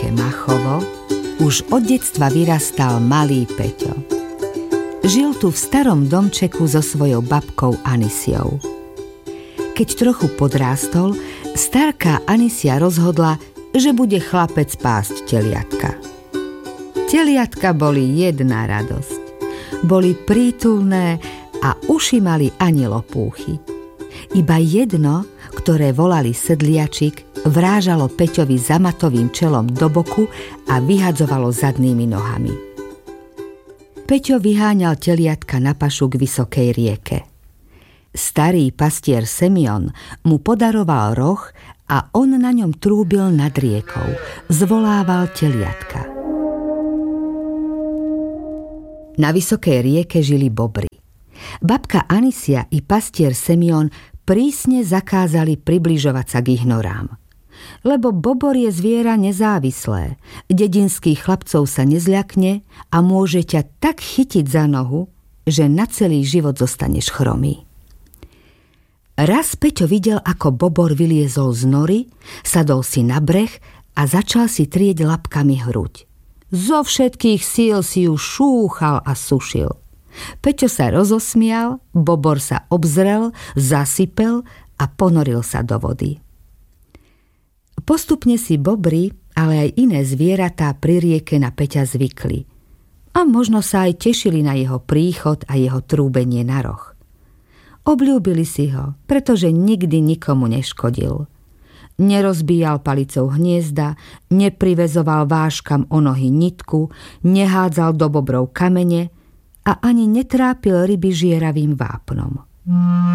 Machovo už od detstva vyrastal malý Peťo. Žil tu v starom domčeku so svojou babkou Anisiou. Keď trochu podrástol, starka Anisia rozhodla, že bude chlapec pásť teliatka. Teliatka boli jedna radosť. Boli prítulné a uši mali ani lopúchy. Iba jedno, ktoré volali Sedliačik, vrážalo Peťovi zamatovým čelom do boku a vyhadzovalo zadnými nohami. Peťo vyháňal teliatka na pašu k vysokej rieke. Starý pastier Semion mu podaroval roh a on na ňom trúbil nad riekou, zvolával teliatka. Na vysokej rieke žili bobry. Babka Anisia i pastier Semion prísne zakázali približovať sa k ich norám. Lebo bobor je zviera nezávislé, dedinských chlapcov sa nezľakne a môže ťa tak chytiť za nohu, že na celý život zostaneš chromý. Raz Peťo videl, ako bobor vyliezol z nory, sadol si na breh a začal si trieť labkami hruď. Zo všetkých síl si ju šúchal a sušil. Peťo sa rozosmial, bobor sa obzrel, zasypel a ponoril sa do vody. Postupne si bobry, ale aj iné zvieratá pri rieke na Peťa zvykli. A možno sa aj tešili na jeho príchod a jeho trúbenie na roh. Obľúbili si ho, pretože nikdy nikomu neškodil. Nerozbíjal palicou hniezda, neprivezoval váškam o nohy nitku, nehádzal do bobrov kamene a ani netrápil ryby žieravým vápnom.